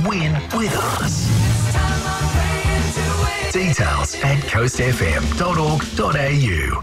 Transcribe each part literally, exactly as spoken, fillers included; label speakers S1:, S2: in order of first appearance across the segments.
S1: Win with us. Details at coast f m dot org dot a u.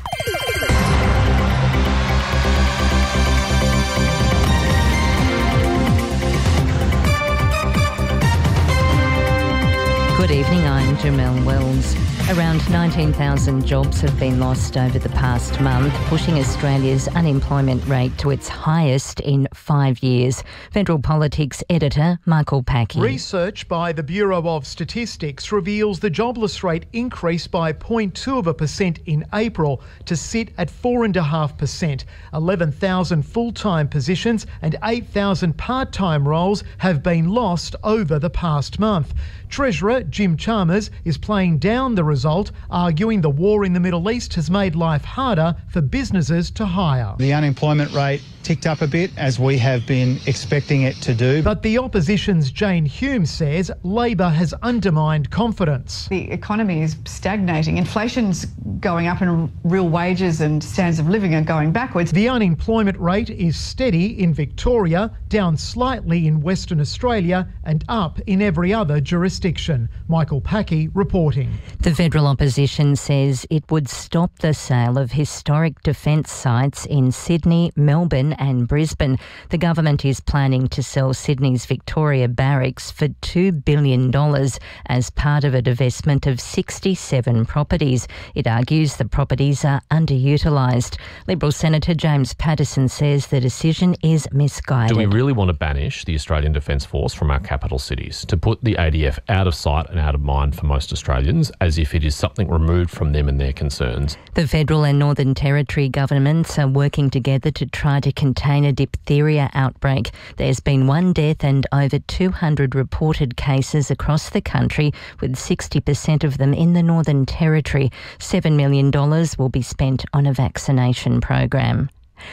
S2: Good evening, I'm Jamelle Wells. Around nineteen thousand jobs have been lost over the past month, pushing Australia's unemployment rate to its highest in five years. Federal Politics editor Michael Packy.
S3: Research by the Bureau of Statistics reveals the jobless rate increased by zero point two of a percent in April to sit at four point five percent. eleven thousand full-time positions and eight thousand part-time roles have been lost over the past month. Treasurer Jim Chalmers is playing down the result, arguing the war in the Middle East has made life harder for businesses to hire.
S4: The unemployment rate ticked up a bit, as we have been expecting it to do.
S3: But the opposition's Jane Hume says Labor has undermined confidence.
S5: The economy is stagnating. Inflation's going up and real wages and standards of living are going backwards.
S3: The unemployment rate is steady in Victoria, down slightly in Western Australia and up in every other jurisdiction. Michael Packy reporting.
S2: The federal opposition says it would stop the sale of historic defence sites in Sydney, Melbourne and Brisbane. The government is planning to sell Sydney's Victoria Barracks for two billion dollars as part of a divestment of sixty-seven properties. It argues the properties are underutilised. Liberal Senator James Paterson says the decision is misguided.
S6: Do we really want to banish the Australian Defence Force from our capital cities, to put the A D F out of sight and out of mind for most Australians, as if it is something removed from them and their concerns?
S2: The federal and Northern Territory governments are working together to try to contain a diphtheria outbreak. There's been one death and over two hundred reported cases across the country, with sixty percent of them in the Northern Territory. seven million dollars will be spent on a vaccination program.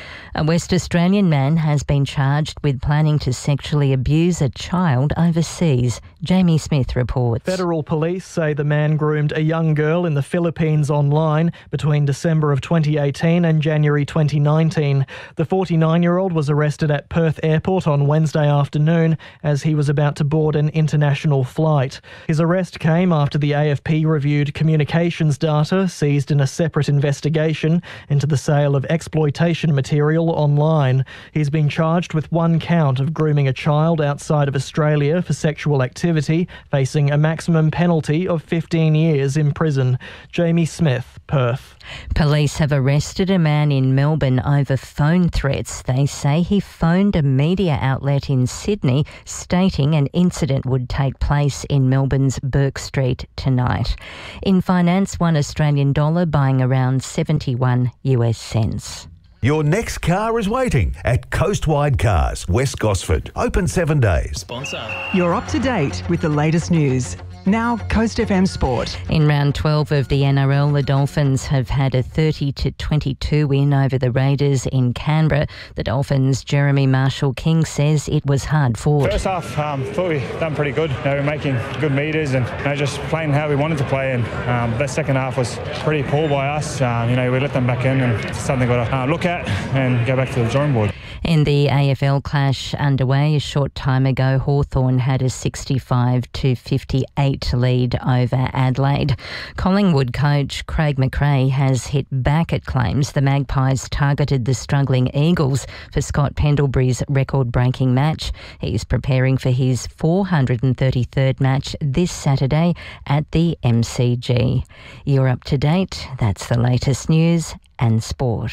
S2: A West Australian man has been charged with planning to sexually abuse a child overseas. Jamie Smith reports.
S7: Federal police say the man groomed a young girl in the Philippines online between December of twenty eighteen and January twenty nineteen. The forty-nine-year-old was arrested at Perth Airport on Wednesday afternoon as he was about to board an international flight. His arrest came after the A F P reviewed communications data seized in a separate investigation into the sale of exploitation material online. He's been charged with one count of grooming a child outside of Australia for sexual activity, facing a maximum penalty of fifteen years in prison. Jamie Smith, Perth.
S2: Police have arrested a man in Melbourne over phone threats. They say he phoned a media outlet in Sydney stating an incident would take place in Melbourne's Bourke Street tonight. In finance, one Australian dollar buying around seventy-one US cents.
S1: Your next car is waiting at Coastwide Cars, West Gosford. Open seven days.
S8: Sponsor.
S9: You're up to date with the latest news. Now, Coast F M Sport.
S2: In round twelve of the N R L, the Dolphins have had a thirty to twenty-two win over the Raiders in Canberra. The Dolphins' Jeremy Marshall-King says it was hard fought.
S10: First half, um, thought we done pretty good. You know, we were making good meters and you know, just playing how we wanted to play. And um, the second half was pretty poor by us. Um, you know, we let them back in, and it's something we've got to uh, look at and go back to the drawing board.
S2: In the A F L clash underway a short time ago, Hawthorn had a sixty-five to fifty-eight lead over Adelaide. Collingwood coach Craig McRae has hit back at claims the Magpies targeted the struggling Eagles for Scott Pendlebury's record-breaking match. He's preparing for his four hundred thirty-third match this Saturday at the M C G. You're up to date. That's the latest news and sport.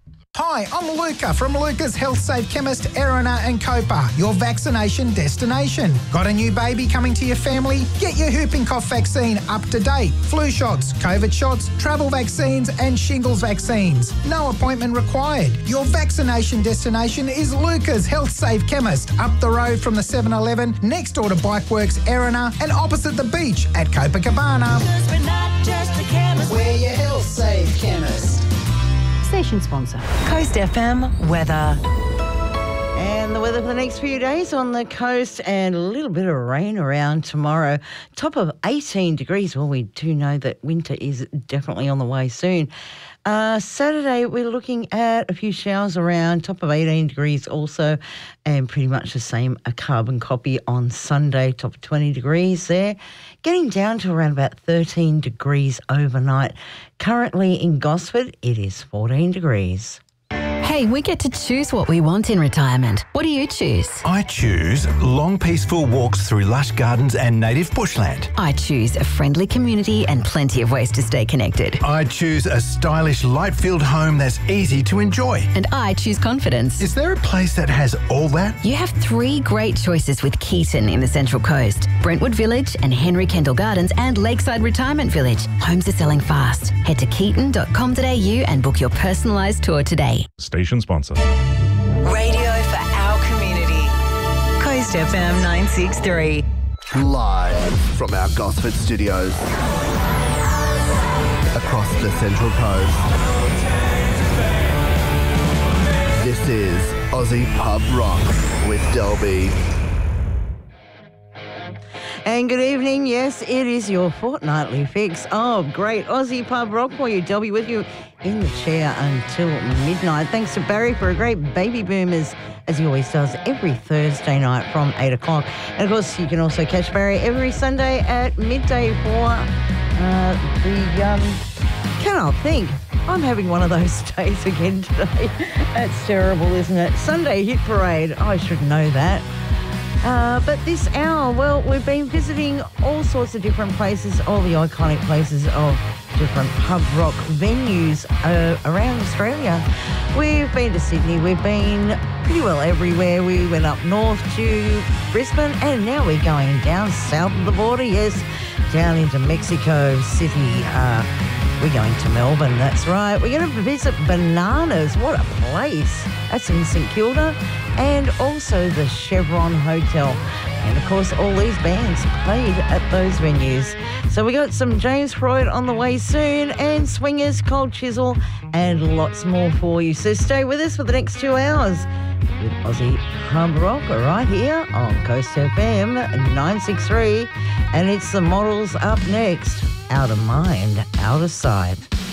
S11: Hi, I'm Luca from Luca's Health Safe Chemist, Erina and Copa, your vaccination destination. Got a new baby coming to your family? Get your whooping cough vaccine up to date. Flu shots, COVID shots, travel vaccines and shingles vaccines. No appointment required. Your vaccination destination is Luca's Health Safe Chemist, up the road from the seven eleven, next door to Bikeworks, Erina, and opposite the beach at Copacabana.
S12: We're not just a chemist.
S11: We're your Health Safe Chemist.
S9: Station sponsor.
S13: Coast F M weather. And the weather for the next few days on the coast, and a little bit of rain around tomorrow. Top of eighteen degrees. Well, we do know that winter is definitely on the way soon. Uh, Saturday, we're looking at a few showers around, top of eighteen degrees also, and pretty much the same, a carbon copy on Sunday, top of twenty degrees there. Getting down to around about thirteen degrees overnight. Currently in Gosford, it is fourteen degrees.
S8: Hey, we get to choose what we want in retirement. What do you choose?
S14: I choose long, peaceful walks through lush gardens and native bushland.
S8: I choose a friendly community and plenty of ways to stay connected.
S14: I choose a stylish, light-filled home that's easy to enjoy.
S8: And I choose confidence.
S14: Is there a place that has all that?
S8: You have three great choices with Keaton in the Central Coast. Brentwood Village and Henry Kendall Gardens and Lakeside Retirement Village. Homes are selling fast. Head to keaton dot com dot a u and book your personalised tour today.
S15: Station sponsor.
S9: Radio for our community. Coast F M nine six three.
S16: Live from our Gosford studios. Across the Central Coast. This is Aussie Pub Rock with Delby.
S13: And good evening. Yes, it is your fortnightly fix of great Aussie pub rock for you. Delby with you in the chair until midnight. Thanks to Barry for a great Baby Boomers, as he always does every Thursday night from eight o'clock. And of course, you can also catch Barry every Sunday at midday for uh, the... Um, cannot think. I'm having one of those days again today. That's terrible, isn't it? Sunday Hit Parade. I should know that. Uh, but this hour, well, we've been visiting all sorts of different places, all the iconic places of different pub rock venues uh, around Australia. We've been to Sydney, we've been pretty well everywhere. We went up north to Brisbane, and now we're going down south of the border, yes, down into Mexico City. Uh, we're going to Melbourne, that's right. We're going to visit Bananas. What a place. That's in St Kilda. And also the Chevron Hotel. And, of course, all these bands played at those venues. So we got some James Freud on the way soon, and Swingers, Cold Chisel, and lots more for you. So stay with us for the next two hours with Aussie Pub Rock right here on Coast F M nine six three. And it's the Models up next. Out of Mind, Out of Sight.